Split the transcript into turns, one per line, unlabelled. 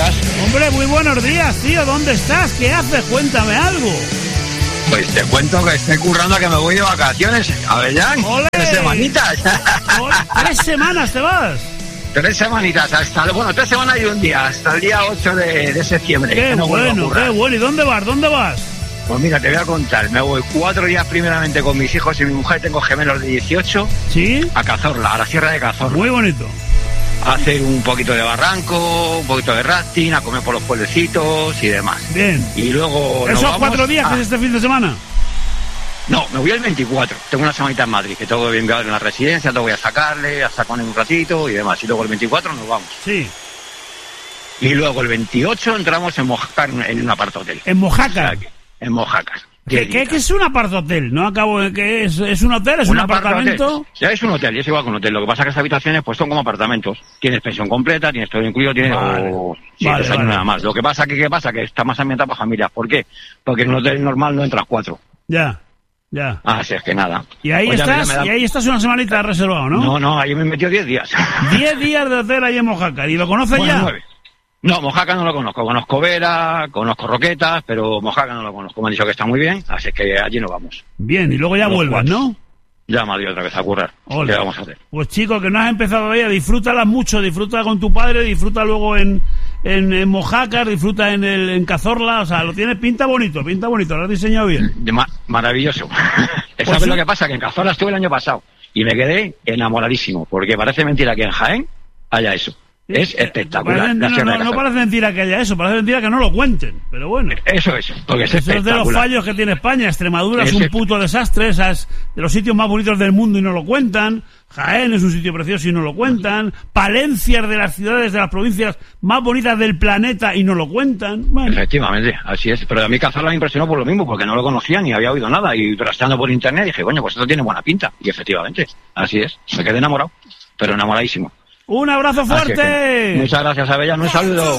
días.
Hombre, muy buenos días, tío. ¿Dónde estás? ¿Qué haces? Cuéntame algo.
Pues te cuento que estoy currando, que me voy de vacaciones. Avellán,
¡Ole!
3 semanitas.
3 semanas te vas.
3 semanitas, bueno, 3 semanas y un día, hasta el día 8 de septiembre.
Qué bueno, qué bueno. ¿Y dónde vas? ¿Dónde vas?
Pues mira, te voy a contar. Me voy 4 días primeramente con mis hijos y mi mujer. Tengo gemelos de 18.
¿Sí?
A Cazorla, a la Sierra de Cazorla.
Muy bonito.
A hacer un poquito de barranco, un poquito de rafting, a comer por los pueblecitos y demás.
Bien.
Y luego...
¿Esos 4 días que es este fin de semana?
No, me voy el 24. Tengo una semanita en Madrid, que tengo que enviar en la residencia, te voy a sacarle, hasta con un ratito y demás. Y luego el 24 nos vamos.
Sí.
Y luego el 28 entramos en Mojácar, en un apartohotel.
¿En Mojácar?
O sea, en Mojácar.
¿Qué es un apartohotel? No acabo de... ¿Qué es? ¿Es un hotel? ¿Es un apartamento?
Ya es un hotel, y es igual que un hotel. Lo que pasa es que estas habitaciones pues son como apartamentos. Tienes pensión completa, tienes todo incluido, tienes... Vale. Nada más. Lo que pasa que está más ambientado para familias. ¿Por qué? Porque en un hotel normal no entras 4.
Ya.
Así es que nada.
Y ahí estás una semanita reservado, ¿no?
No, ahí me he metido 10 días.
10 días de hotel ahí en Mojácar. ¿Y lo conoces ya?
9. No, Mojácar no lo conozco. Conozco Vera, conozco Roquetas, pero Mojácar no lo conozco. Me han dicho que está muy bien, así es que allí nos vamos.
Bien, y luego ya vuelvas, ¿no?
Ya me ha ido otra vez a currar. ¿Qué vamos a hacer?
Pues chico, que no has empezado todavía, disfrútalas mucho, disfruta con tu padre, disfruta luego en Mojácar, disfruta en Cazorla, o sea, lo tienes, pinta bonito, lo has diseñado bien.
Maravilloso.
Pues
¿Sabes
sí.
lo que pasa? Que en Cazorla estuve el año pasado y me quedé enamoradísimo, porque parece mentira que en Jaén haya eso. Es espectacular.
No parece mentira que haya eso, parece mentira que no lo cuenten, pero bueno.
Eso es, porque es
eso
espectacular.
Es de los fallos que tiene España. Extremadura es un puto desastre, es de los sitios más bonitos del mundo y no lo cuentan. Jaén es un sitio precioso y no lo cuentan. Palencia es de las ciudades, de las provincias más bonitas del planeta y no lo cuentan. Bueno.
Efectivamente, así es. Pero a mí Cazorla me impresionó por lo mismo, porque no lo conocía ni había oído nada. Y trasteando por internet dije, coño, pues esto tiene buena pinta. Y efectivamente, así es. Me quedé enamorado, pero enamoradísimo.
¡Un abrazo fuerte!
Muchas gracias, Avellán. Un saludo.